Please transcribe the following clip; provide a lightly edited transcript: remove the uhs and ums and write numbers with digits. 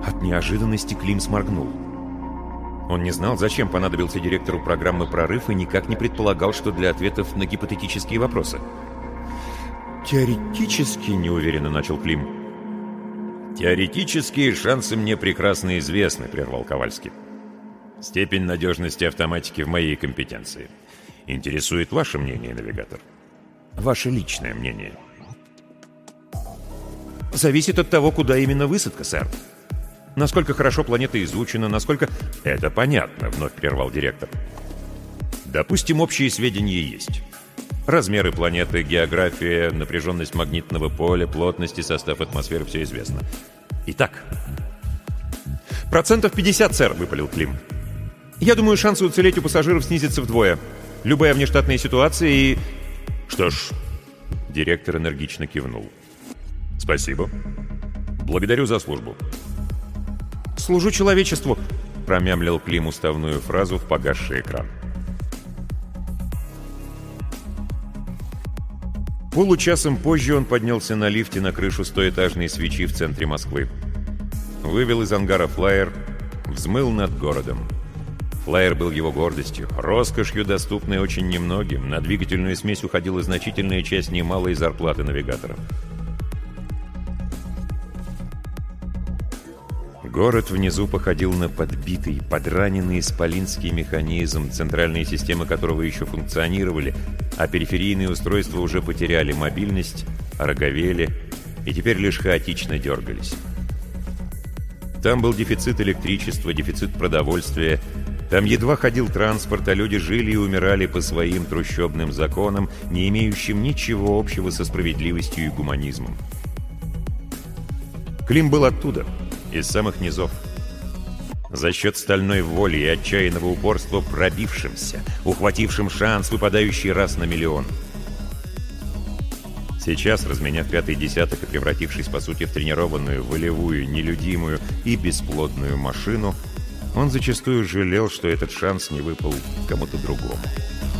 От неожиданности Клим сморгнул. Он не знал, зачем понадобился директору программы «Прорыв» и никак не предполагал, что для ответов на гипотетические вопросы. «Теоретически», — неуверенно начал Клим. «Теоретические шансы мне прекрасно известны», — прервал Ковальский. «Степень надежности автоматики в моей компетенции. Интересует ваше мнение, навигатор? Ваше личное мнение?» «Зависит от того, куда именно высадка, сэр. Насколько хорошо планета изучена, насколько...» «Это понятно», — вновь прервал директор. «Допустим, общие сведения есть. Размеры планеты, география, напряженность магнитного поля, плотность и состав атмосферы — все известно. Итак...» «50%, сэр», — выпалил Клим. «Я думаю, шансы уцелеть у пассажиров снизятся вдвое. Любая внештатная ситуация и...» «Что ж...» — директор энергично кивнул. «Спасибо. Благодарю за службу». «Служу человечеству», — промямлил Клим уставную фразу в погасший экран. Получасом позже он поднялся на лифте на крышу стоэтажной свечи в центре Москвы. Вывел из ангара флайер, взмыл над городом. Флайер был его гордостью, роскошью, доступной очень немногим. На двигательную смесь уходила значительная часть немалой зарплаты навигаторов. Город внизу походил на подбитый, подраненный исполинский механизм, центральные системы которого еще функционировали, а периферийные устройства уже потеряли мобильность, ороговели и теперь лишь хаотично дергались. Там был дефицит электричества, дефицит продовольствия, там едва ходил транспорт, а люди жили и умирали по своим трущобным законам, не имеющим ничего общего со справедливостью и гуманизмом. Клим был оттуда, из самых низов. За счет стальной воли и отчаянного упорства пробившимся, ухватившим шанс, выпадающий раз на миллион. Сейчас, разменяв пятый десяток и превратившись, по сути, в тренированную, волевую, нелюдимую и бесплодную машину, он зачастую жалел, что этот шанс не выпал кому-то другому.